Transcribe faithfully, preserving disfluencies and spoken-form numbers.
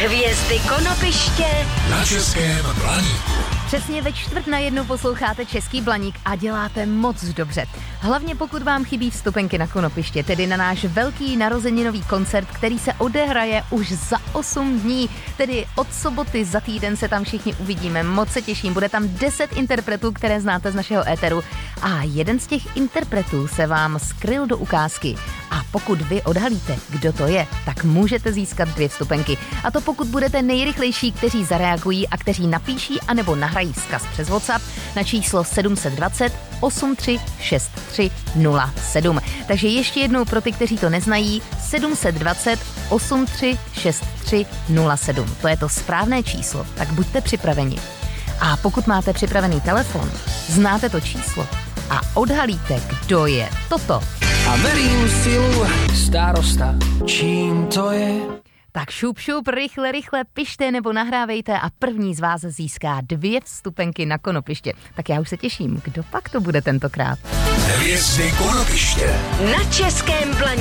Hvězdy Konopiště na Českém Blaníku. Přesně ve čtvrt na jednu posloucháte Český Blaník a děláte moc dobře. Hlavně pokud vám chybí vstupenky na Konopiště, tedy na náš velký narozeninový koncert, který se odehraje už za osm dní, tedy od soboty za týden se tam všichni uvidíme. Moc se těším, bude tam deset interpretů, které znáte z našeho éteru a jeden z těch interpretů se vám skryl do ukázky. A pokud vy odhalíte, kdo to je, tak můžete získat dvě vstupenky. A to pokud budete nejrychlejší, kteří zareagují a kteří napíší anebo nahrají vzkaz přes WhatsApp na číslo sedm set dvacet osm tři šest tři nula sedm. Takže ještě jednou pro ty, kteří to neznají, sedm set dvacet osm tři šest tři nula sedm. To je to správné číslo, tak buďte připraveni. A pokud máte připravený telefon, znáte to číslo a odhalíte, kdo je toto. A verím silu starosta, čím to je? Tak šup, šup, rychle, rychle, pište nebo nahrávejte a první z vás získá dvě vstupenky na Konopiště. Tak já už se těším, kdo pak to bude tentokrát. Hvězdy Konopiště na Českém Blaníku.